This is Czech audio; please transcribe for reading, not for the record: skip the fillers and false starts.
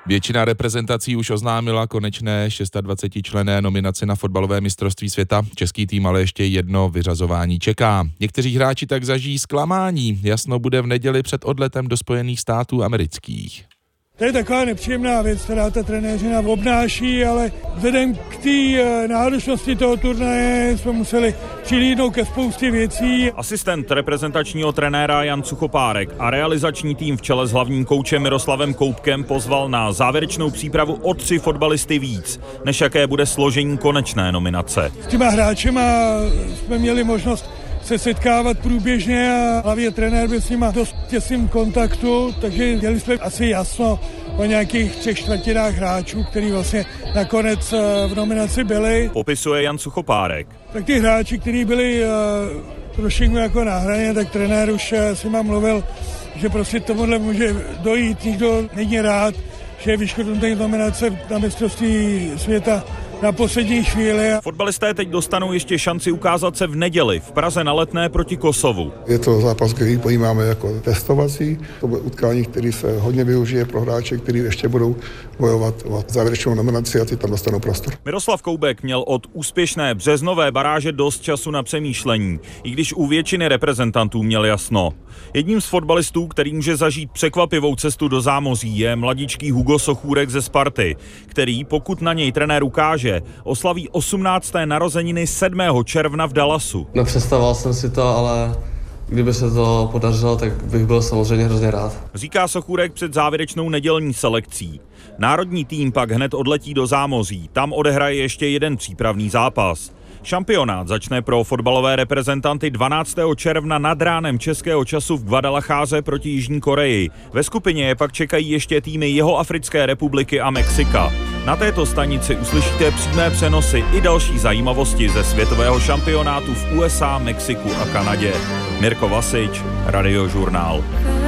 Většina reprezentací už oznámila konečné 26členné nominaci na fotbalové mistrovství světa. Český tým ale ještě jedno vyřazování čeká. Někteří hráči tak zažijí zklamání. Jasno bude v neděli před odletem do Spojených států amerických. To je taková nepříjemná věc, která ta trenéřina obnáší, ale vzhledem k té náročnosti toho turnaje jsme museli přilídnout ke spoustě věcí. Asistent reprezentačního trenéra Jan Suchopárek a realizační tým v čele s hlavním koučem Miroslavem Koubkem pozval na závěrečnou přípravu o 3 fotbalisty víc, než jaké bude složení konečné nominace. S těma hráčema jsme měli možnost se setkávat průběžně a hlavně trenér byl s nima dost těsným kontaktu, takže měli jsme asi jasno o nějakých 3/4 hráčů, který vlastně nakonec v nominaci byli. Popisuje Jan Suchopárek. Tak ty hráči, kteří byli trošku jako na hraně, tak trenér už s nima mluvil, že prostě tomuhle může dojít, nikdo není rád, že je vyškrtnutý nominace na mistrovství světa na poslední chvíli. Fotbalisté teď dostanou ještě šanci ukázat se v neděli v Praze na Letné proti Kosovu. Je to zápas, který pojímáme jako testovací. To bude utkání, který se hodně využije pro hráče, kteří ještě budou bojovat o závěrečnou nominaci a ty tam dostanou prostor. Miroslav Koubek měl od úspěšné březnové baráže dost času na přemýšlení, i když u většiny reprezentantů měl jasno. Jedním z fotbalistů, který může zažít překvapivou cestu do zámoří, je mladíčký Hugo Sochůrek ze Sparty, který, pokud na něj trenér ukáže, oslaví 18. narozeniny 7. června v Dallasu. Nepředstavoval jsem si to, ale kdyby se to podařilo, tak bych byl samozřejmě hrozně rád. Říká Sochůrek před závěrečnou nedělní selekcí. Národní tým pak hned odletí do zámoří, tam odehraje ještě jeden přípravný zápas. Šampionát začne pro fotbalové reprezentanty 12. června nad ránem českého času v Guadalajáře proti Jižní Koreji. Ve skupině je pak čekají ještě týmy Jihoafrické republiky a Mexika. Na této stanici uslyšíte přímé přenosy i další zajímavosti ze světového šampionátu v USA, Mexiku a Kanadě. Mirko Vasič, Radiožurnál.